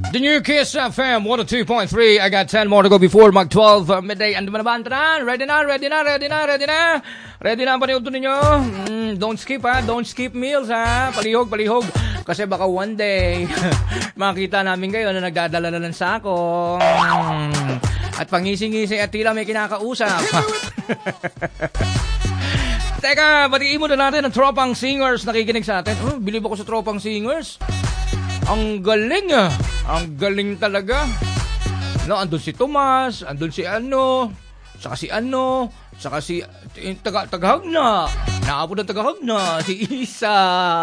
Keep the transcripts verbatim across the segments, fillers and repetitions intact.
The new Kiss F M one oh two point three. I got ten more to go before mag twelve uh, midday. Ando ba naman? Tara, ready na, ready na, ready na, ready na. Ready na ang paniuto ninyo? Mm, don't skip ha, don't skip meals ha. Palihog, palihog. Kasi baka one day, makita namin kayo na nagdadala na ng sako. Mm, at pangising-ising at tila may kinakausap. Teka, batiin mo na natin ang tropang singers nakikinig sa atin. Oh, bilib ako sa tropang singers. Ang galing ah. Ang galing talaga. No, andun si Tomas, andun si ano, saka si ano, saka si eh, taga, tagahag na. Naabot ng tagahag na, si Isa.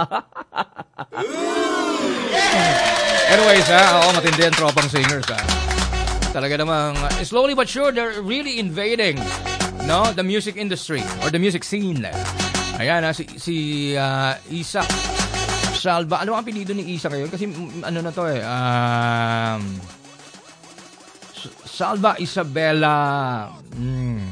Anyways, ha, oo, matindi ang tropang singers, ha. Talaga namang, uh, slowly but sure, they're really invading, no, the music industry, or the music scene. Ayan, ha, si, si uh, Isa. Salva, ano ang apelido ni Isa ngayon? Kasi ano na to eh, um, Salva Isabella. Hmm.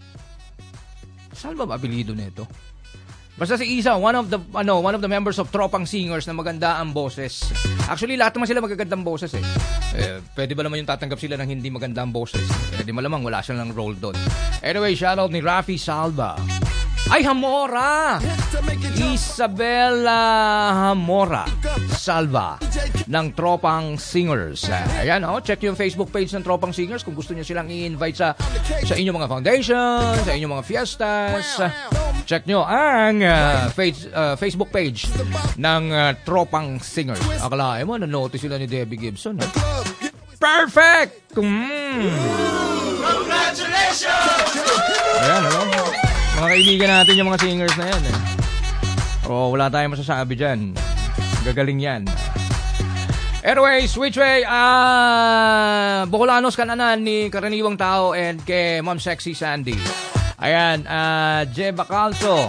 Salva ba apelido nito? Basta si Isa, one of the ano, one of the members of Tropang Singers na maganda ang boses. Actually, lahat naman sila magagandang boses eh. eh pwede ba naman yung tatanggap sila ng hindi maganda ang boses? Eh, di malamang wala silang role doon. Anyway, shoutout ni Rafi Salva. Ay, Hamora! Isabella Hamora Salva ng Tropang Singers. Ayan, oh, check yung Facebook page ng Tropang Singers kung gusto niyo silang i-invite sa sa inyong mga foundation, sa inyong mga fiestas. Check nyo ang uh, face, uh, Facebook page ng uh, Tropang Singers. Akalain mo, na-notice sila ni Debbie Gibson. Eh? Perfect! Mm. Congratulations! Ayan, ano? Mga kaibigan natin yung mga singers na yan eh. O, wala tayong masasabi dyan. Gagaling yan. Anyway, Switchway, ah, uh, Bocolanos Kananan ni Karaniwang Tao and kay Ma'am Sexy Sandy. Ayan, ah, uh, Jeba Calso.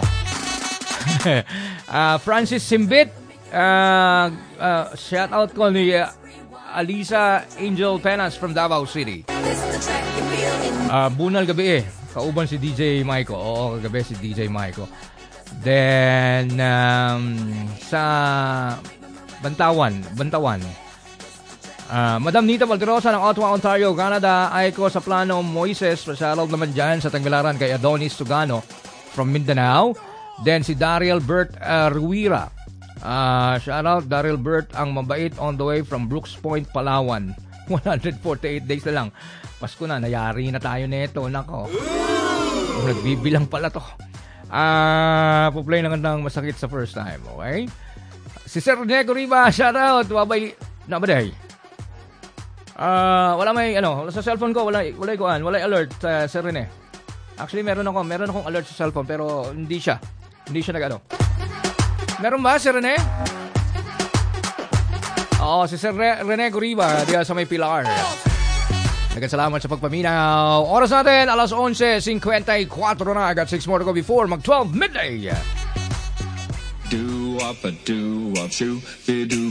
uh, Francis Simbit. Uh, uh, shout out ko ni uh, Alisa Angel Penas from Davao City. Uh, bunal gabi eh. Kauban si D J Maiko. Oo, kagabi si D J Maiko. Then, um, sa Bantawan, Bantawan. Uh, Madam Nita Valderosa ng Ottawa, Ontario, Canada. Aiko sa plano Moises. Shoutout naman dyan sa Tagbilaran kay Adonis Sugano from Mindanao. Then si Daryl Bert uh, Ruira. Uh, shoutout Daryl Bert, ang mabait on the way from Brooks Point, Palawan. one hundred forty-eight days na lang. Pasko na, nayari na tayo nito. Nako. Nagbibilang pala to. Ah, uh, po-play ng kantang Masakit sa First Time, okay? Si Sir Nego Riva, shout out. Wabay, nabaday. Ah, uh, wala may, ano, sa cellphone ko, wala, wala ikuan, wala alert, uh, Sir Rene. Actually, meron ako, meron akong alert sa cellphone, pero hindi siya. Hindi siya nag-ano. Meron ba, Sir Rene? Oo, si Sir Re- Rene Goriba, diya sa may Pilar. Nagkasalamat sa pagpaminaw. Oras natin, alas onse fifty-four na. I got six more to go before mag twelve midday. Do up a do up shoe, do